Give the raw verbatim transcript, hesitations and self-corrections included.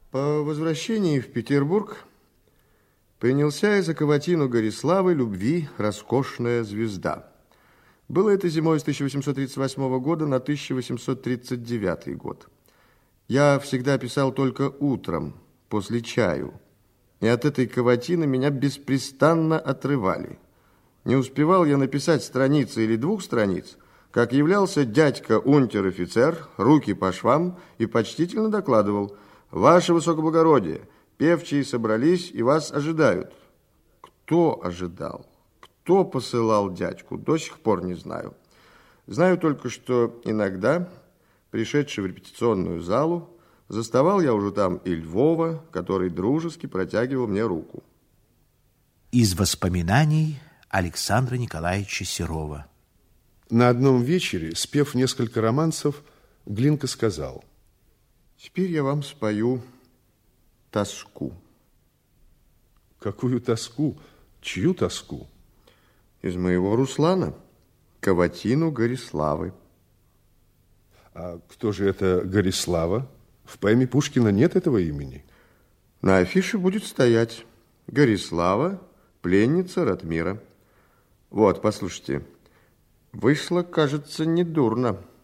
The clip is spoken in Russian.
По возвращении в Петербург принялся я за каватину Гориславы «Любви роскошная звезда». Было это зимой с тысяча восемьсот тридцать восьмого года на тысяча восемьсот тридцать девятый год. Я всегда писал только утром, после чаю, и от этой каватины меня беспрестанно отрывали. Не успевал я написать страницы или двух страниц, как являлся дядька унтер-офицер, руки по швам, и почтительно докладывал: «Ваше высокоблагородие, певчие собрались и вас ожидают». Кто ожидал? Кто посылал дядьку? До сих пор не знаю. Знаю только, что иногда, пришедший в репетиционную залу, заставал я уже там и Львова, который дружески протягивал мне руку. Из воспоминаний Александра Николаевича Серова. На одном вечере, спев несколько романсов, Глинка сказал: «Теперь я вам спою тоску». Какую тоску? Чью тоску? Из моего Руслана, каватину Гориславы. А кто же это Горислава? В поэме Пушкина нет этого имени. На афише будет стоять: Горислава, пленница Ратмира. Вот, послушайте. Вышло, кажется, недурно.